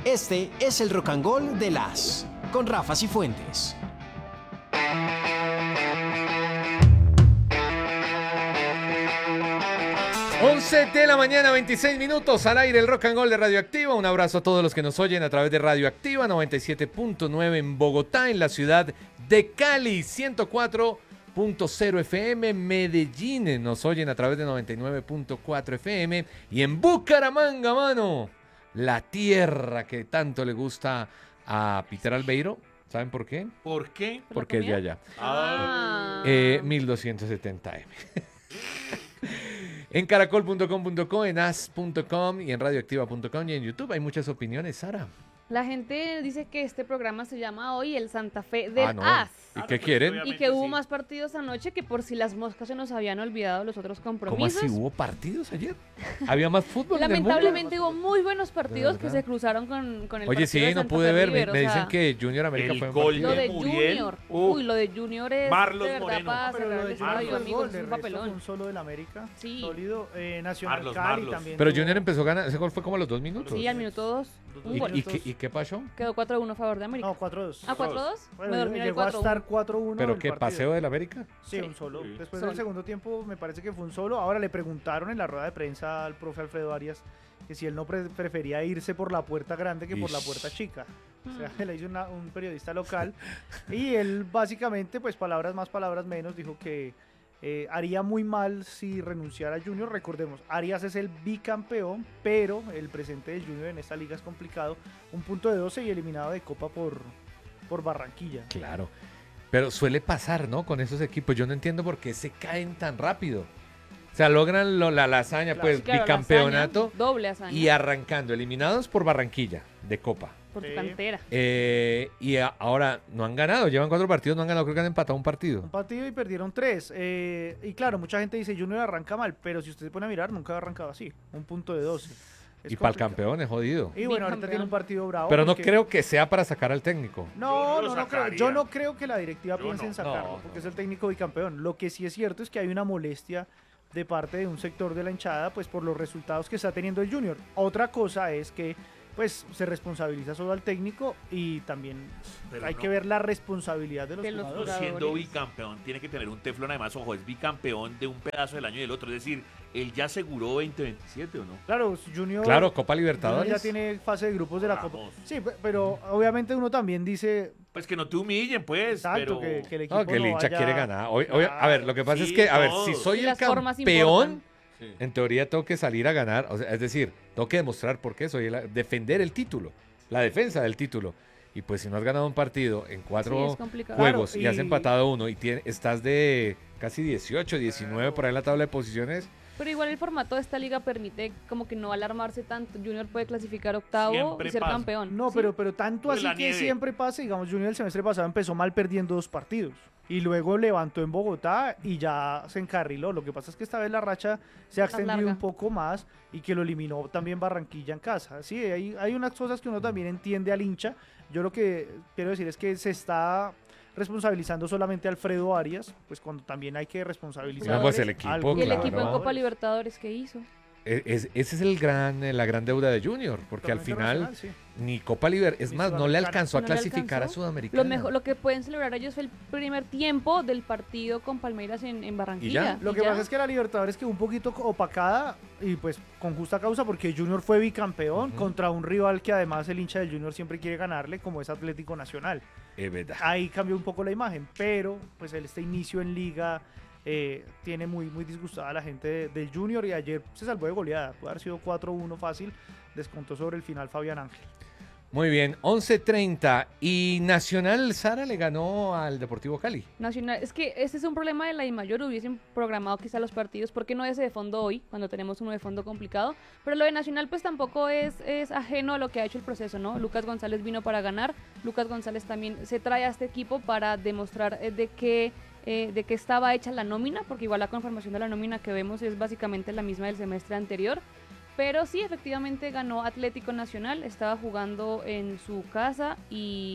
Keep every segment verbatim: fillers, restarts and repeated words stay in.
Este es el Rock and Roll de las, con Rafa Cifuentes. once de la mañana, veintiséis minutos, al aire el Rock and Roll de Radioactiva. Un abrazo a todos los que nos oyen a través de Radioactiva noventa y siete punto nueve en Bogotá, en la ciudad de Cali, ciento cuatro punto cero F M, Medellín, nos oyen a través de noventa y nueve punto cuatro F M, y en Bucaramanga, mano, la tierra que tanto le gusta a Peter Albeiro. ¿Saben por qué? ¿Por qué? Porque es de allá. Ah. Eh, mil doscientos setenta eme. En caracol punto com punto co, en as punto com y en radioactiva punto com y en YouTube hay muchas opiniones, Sara. La gente dice que este programa se llama hoy el Santa Fe del Ah, no. As. ¿Y qué quieren? Y que hubo más partidos anoche, que por si las moscas se nos habían olvidado los otros ¿Cómo compromisos. así? ¿Hubo partidos ayer? ¿Había más fútbol en el mundo? Lamentablemente hubo muy buenos partidos que verdad? se cruzaron con, con el Oye, partido sí, de no Santa pude Fe ver. Me, River, me o dicen sea, que Junior América el fue un gol partido. lo de Muriel. Junior. Uf. Uy, lo de Junior es Marlos de verdad Moreno. para Pero cerrar lo el de estadio, Junior fue el amigos, gol, es de un resto papelón. fue un solo del América, Sí. sólido. Eh, Nacional Marlos, Cali Marlos. también. Pero tuvo- Junior empezó ganando. Ese gol fue como a los dos minutos. Sí, al minuto dos. Un ¿Y, gol. y qué, ¿Y qué pasó? Quedó cuatro a uno a favor de América. No, cuatro dos. ¿Ah, cuatro dos? Bueno, Me dormí en el llegó a cuatro estar uno. cuatro uno. ¿Pero el qué? partido. ¿Paseo del América? Sí, Sí. un solo. Sí. Después Solo. del segundo tiempo me parece que fue un solo. Ahora le preguntaron en la rueda de prensa al profe Alfredo Arias que si él no pre- prefería irse por la puerta grande que por la Ish. puerta chica. O sea, Mm. le hizo una- un periodista local y él básicamente, pues palabras más, palabras menos, dijo que eh, haría muy mal si renunciara a Junior. Recordemos, Arias es el bicampeón, pero el presente del Junior en esta liga es complicado. Un punto de doce y eliminado de Copa por, por Barranquilla. Claro. Pero suele pasar, ¿no? Con esos equipos. Yo no entiendo por qué se caen tan rápido. O sea, logran lo- la, la hazaña, Claro, pues, Claro, la bicampeonato. hazaña, doble hazaña. Y arrancando, eliminados por Barranquilla, de Copa. por tu Sí. cantera. Eh, y a- ahora no han ganado, llevan cuatro partidos, no han ganado, creo que han empatado un partido. Un partido y perdieron tres. Eh, y claro, mucha gente dice Junior arranca mal, pero si usted se pone a mirar, nunca ha arrancado así. Un punto de doce. Es Y para el complicado. campeón es jodido. Y bueno, ahorita Bicampeón. tiene un partido bravo. Pero no porque- creo que sea para sacar al técnico. No, Yo no no, lo no creo. sacaría. Yo no creo que la directiva Yo piense no. en sacarlo, No, porque no. es el técnico bicampeón. Lo que sí es cierto es que hay una molestia de parte de un sector de la hinchada, pues por los resultados que está teniendo el Junior. Otra cosa es que pues se responsabiliza solo al técnico y también Pero hay no. que ver la responsabilidad de los De los jugadores. Uno siendo jugadores. bicampeón tiene que tener un teflón, además, ojo, es bicampeón de un pedazo del año y del otro, es decir, él ya aseguró veinte veintisiete, ¿o no? Claro, Junior, Claro, Copa Junior Libertadores. ya tiene fase de grupos de la Copa. Vamos. Sí, pe- pero obviamente uno también dice, Pues que no te humillen, pues, exacto, pero... que, que el equipo No, que el no hincha vaya- quiere ganar. Oye, oye, a ver, lo que pasa Sí, es que, a ver, todos. si soy Y el las formas campeón, importan. Sí. en teoría tengo que salir a ganar. O sea, es decir, tengo que demostrar por qué soy el, defender el título, la defensa del título. Y pues si no has ganado un partido en Sí, cuatro es complicado. juegos Claro, y... has y- empatado uno y tiene- estás de casi dieciocho, diecinueve por ahí en la tabla de posiciones, Pero igual el formato de esta liga permite como que no alarmarse tanto. Junior puede clasificar octavo Siempre y ser pasa. campeón. No, ¿sí? pero, pero tanto Pues así la que nieve. siempre pasa, digamos, Junior el semestre pasado empezó mal perdiendo dos partidos y luego levantó en Bogotá y ya se encarriló. Lo que pasa es que esta vez la racha se ha Más extendido larga. un poco más y que lo eliminó también Barranquilla en casa. Sí, hay, hay unas cosas que uno también entiende al hincha. Yo lo que quiero decir es que se está responsabilizando solamente a Alfredo Arias, pues cuando también hay que responsabilizar No, pues el al equipo, grupo Y el claro. equipo en jugadores. Copa Libertadores que hizo. e- es- ese es el gran, eh, la gran deuda de Junior, porque al Torneo final internacional, sí. ni Copa Liber, es Ni más, no le Sudamericana. alcanzó a No le clasificar alcanzó. a Sudamericana. Lo mejor, lo que pueden celebrar ellos fue el primer tiempo del partido con Palmeiras en, en Barranquilla. Lo y que ya. pasa es que la Libertadores quedó un poquito opacada y pues con justa causa porque Junior fue bicampeón Ujú. contra un rival que además el hincha del Junior siempre quiere ganarle como es Atlético Nacional. Es verdad. Ahí cambió un poco la imagen, pero pues el- este inicio en liga eh, tiene muy, muy disgustada a la gente de- del Junior y ayer se salvó de goleada. Puede haber sido cuatro uno fácil, descontó sobre el final Fabián Ángel. Muy bien, once treinta y Nacional Sara le ganó al Deportivo Cali. Nacional, es que ese es un problema de la DIMAYOR, hubiesen programado quizá los partidos, ¿por qué no ese de fondo hoy, cuando tenemos uno de fondo complicado? Pero lo de Nacional pues tampoco es, es ajeno a lo que ha hecho el proceso, ¿no? Lucas González vino para ganar, Lucas González también se trae a este equipo para demostrar eh, de qué eh, de qué estaba hecha la nómina, porque igual la conformación de la nómina que vemos es básicamente la misma del semestre anterior. Pero sí, efectivamente ganó Atlético Nacional, estaba jugando en su casa y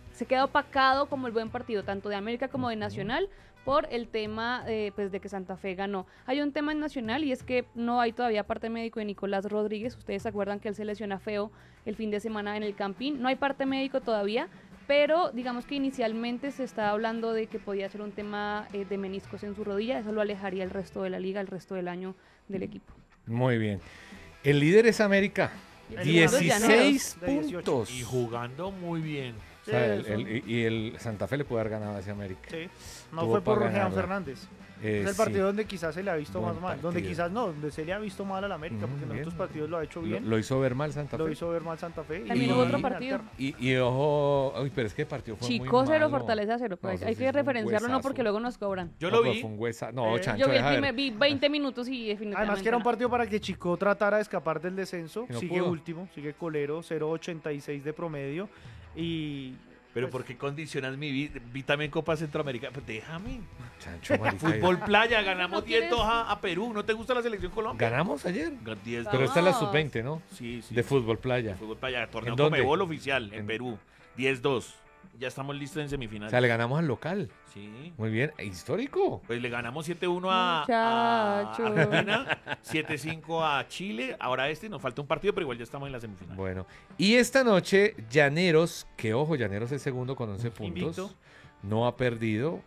se queda opacado como el buen partido, tanto de América como de Nacional, por el tema eh, pues de que Santa Fe ganó. Hay un tema en Nacional y es que no hay todavía parte médico de Nicolás Rodríguez. Ustedes se acuerdan que él se lesiona feo el fin de semana en el Campín. No hay parte médico todavía, pero digamos que inicialmente se está hablando de que podía ser un tema eh, de meniscos en su rodilla. Eso lo alejaría el resto de la liga, el resto del año del equipo. Muy bien. El líder es América. El dieciséis de dieciocho. puntos. Y jugando muy bien. O sea, el- Sí, el- y y el Santa Fe le puede haber ganado a ese América. Sí, no Tuvo fue por para Jean ganarla. Fernández. Eh, Es el sí. partido donde quizás se le ha visto Buen más mal. Donde partido. quizás no, donde se le ha visto mal al América, Ujú, porque en bien. otros partidos lo ha hecho Lo, bien. lo hizo ver mal Santa Fe. Lo hizo ver mal Santa Fe. También Y- hubo otro partido. Alterna. Y, y ojo, uy, pero es que el partido fue muy Chico cero, malo. Fortaleza cero. No, Pues eso hay sí que fue un referenciarlo, no huesazo. porque luego nos cobran. Yo No, lo pero vi. fue un huesa- No, Eh, Chancho, Yo vi, el deja ver. primer- vi veinte minutos y definitivamente Además que era un no. partido para que Chico tratara de escapar del descenso. Y no Sigue pudo. último, sigue colero, cero punto ochenta y seis de promedio. Y Pero pues, ¿por qué condicionas mi vida? Vi también Copa Centroamericana. Pues déjame. Chancho, marica. Fútbol playa, ganamos ¿No diez quieres? dos a, a Perú. ¿No te gusta la selección Colombia? Ganamos ayer. diez Pero esta es la Vamos. sub veinte, ¿no? Sí, sí. De fútbol playa. Fútbol playa, torneo ¿En dónde? Comebol oficial en, En- Perú. diez dos. Ya estamos listos en O semifinales. sea, le ganamos al local. Sí. Muy bien. e Histórico. Pues le ganamos siete uno a, a Muchacho. Argentina, siete cinco a Chile. Ahora este, nos falta un partido, pero igual ya estamos en la semifinal. Bueno. Y esta noche, Llaneros, que ojo, Llaneros es segundo con once puntos. Invicto. No ha perdido.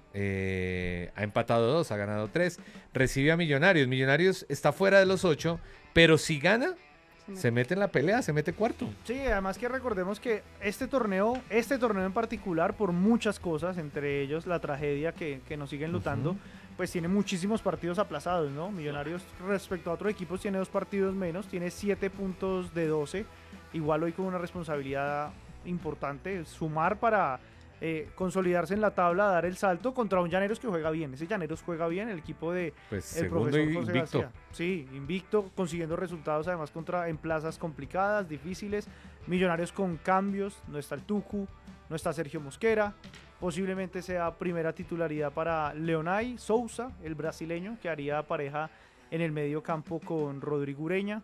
eh, ha empatado dos, ha ganado tres. Recibe a Millonarios. Millonarios está fuera de los ocho, pero si gana, se mete en la pelea, se mete cuarto. sí, además que recordemos que este torneo, este torneo en particular, por muchas cosas, entre ellos la tragedia que, que nos siguen lutando, Ujú. pues tiene muchísimos partidos aplazados, ¿no? Millonarios respecto a otros equipos tiene dos partidos menos, tiene siete puntos de doce, igual hoy con una responsabilidad importante, sumar para eh, consolidarse en la tabla, dar el salto contra un Llaneros que juega bien, ese Llaneros juega bien, el equipo de Pues el segundo profesor y José invicto. García. Sí, invicto, consiguiendo resultados además contra en plazas complicadas, difíciles, Millonarios con cambios, no está el Tucu, no está Sergio Mosquera, posiblemente sea primera titularidad para Leonay Souza, el brasileño, que haría pareja en el medio campo con Rodrigo Ureña,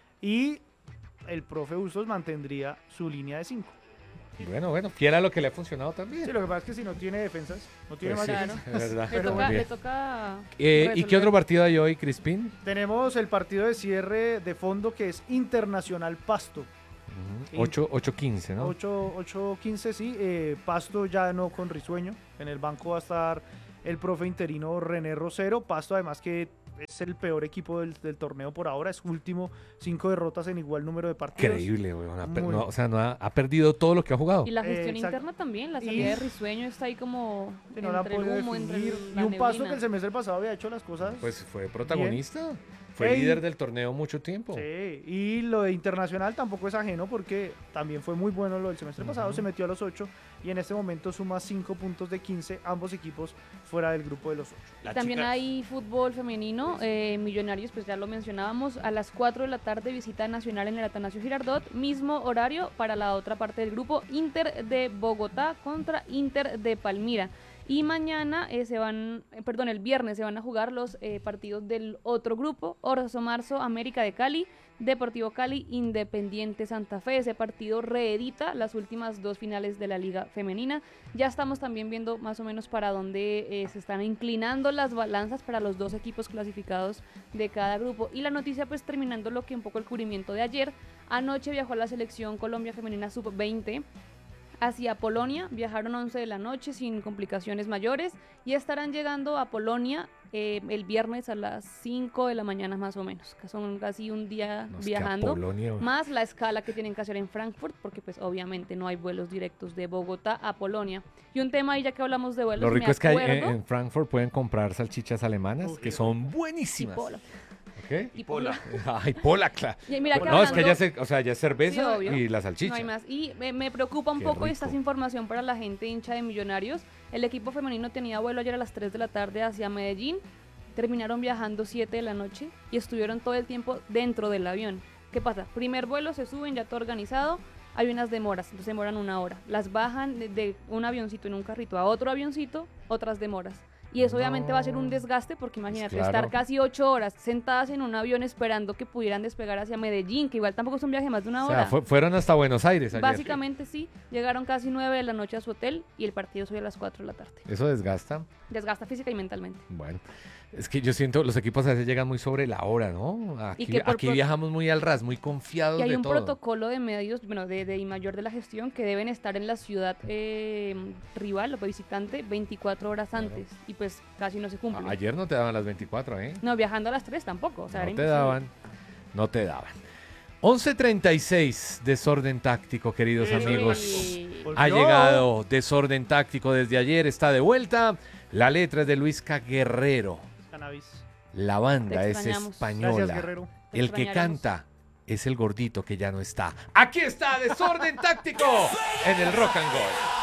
y el profe Bustos mantendría su línea de cinco. Bueno, bueno, fiel a lo que le ha funcionado también. Sí, lo que pasa es que si no tiene defensas, no tiene Pues más sí, defensas. es verdad. Le Pero toca, Muy le bien. toca Eh, ¿Y qué resolver. otro partido hay hoy, Crispín? Tenemos el partido de cierre de fondo que es Internacional Pasto. Sí. ocho quince, ¿no? ocho quince, sí. eh, Pasto ya no con Risueño. En el banco va a estar el profe interino René Rosero. Pasto además que es el peor equipo del, del torneo por ahora. Es último, cinco derrotas en igual número de partidos. Increíble, weón. Ha per- Muy- no, o sea, no ha, ha perdido todo lo que ha jugado. Y la Eh, gestión exacto. interna también, la Y- salida de Risueño está ahí como Que no la han entre el podido humo, entre definir. el- Y la un Pasto que neblina. el semestre pasado había hecho las cosas. Pues fue protagonista. Fue Ey. líder del torneo mucho tiempo. Sí, y lo de Internacional tampoco es ajeno porque también fue muy bueno lo del semestre pasado, Ujú. se metió a los ocho y en este momento suma cinco puntos de quince, ambos equipos fuera del grupo de los ocho. La También chica- hay fútbol femenino, eh, Millonarios, pues ya lo mencionábamos, a las cuatro de la tarde visita Nacional en el Atanasio Girardot, mismo horario para la otra parte del grupo, Inter de Bogotá contra Inter de Palmira. Y mañana eh, se van, eh, perdón, el viernes se van a jugar los eh, partidos del otro grupo, Orso Marzo, América de Cali, Deportivo Cali, Independiente Santa Fe. Ese partido reedita las últimas dos finales de la Liga Femenina. Ya estamos también viendo más o menos para dónde eh, se están inclinando las balanzas para los dos equipos clasificados de cada grupo. Y la noticia, pues terminando lo que un poco el cubrimiento de ayer, anoche viajó la selección Colombia Femenina sub veinte hacia Polonia, viajaron once de la noche sin complicaciones mayores y estarán llegando a Polonia eh, el viernes a las cinco de la mañana más o menos, que son casi un día No, es que a viajando, Polonia, weón. más la escala que tienen que hacer en Frankfurt, porque pues obviamente no hay vuelos directos de Bogotá a Polonia. Y un tema ahí, ya que hablamos de vuelos, Lo rico me es que hay- en, acuerdo- en Frankfurt pueden comprar salchichas alemanas Uy, que qué son buenísimas. Pola. ¿Ok? Y Pola. Ay, pola, claro. Y mira que No, es que hablando- ya se, o sea, ya es cerveza Sí, obvio. y la No salchicha. hay más. Y me, me preocupa un Qué poco, y esta es rico. información para la gente hincha de Millonarios. El equipo femenino tenía vuelo ayer a las tres de la tarde hacia Medellín. Terminaron viajando siete de la noche y estuvieron todo el tiempo dentro del avión. ¿Qué pasa? Primer vuelo, se suben, ya todo organizado. Hay unas demoras, entonces demoran una hora. Las bajan de, de un avioncito en un carrito a otro avioncito, otras demoras. Y eso obviamente No. va a ser un desgaste porque imagínate, Claro. estar casi ocho horas sentadas en un avión esperando que pudieran despegar hacia Medellín, que igual tampoco es un viaje de más de una O hora. sea, fue- fueron hasta Buenos Aires ayer. Básicamente sí, llegaron casi nueve de la noche a su hotel y el partido es hoy a las cuatro de la tarde. ¿Eso desgasta? Desgasta física y mentalmente. Bueno, es que yo siento, los equipos a veces llegan muy sobre la hora, ¿no? Aquí, que por aquí pro- viajamos muy al ras, muy confiados Y hay de un todo. protocolo de medios, bueno, de, de mayor de la gestión que deben estar en la ciudad eh, rival o visitante veinticuatro horas antes y pues casi no se cumple. A- Ayer no te daban las veinticuatro, ¿eh? No, viajando a las tres tampoco, o sea, era No te imposible. daban, no te daban. once treinta y seis, desorden táctico, queridos Sí. amigos. Pues Ha yo- llegado desorden táctico desde ayer, está de vuelta. La letra es de Luisca Guerrero. Cannabis. La banda Te es extrañamos. española. Gracias, Guerrero. Te El que extrañaremos. canta es el gordito que ya no está. Aquí está Desorden Táctico en el Rock and Roll.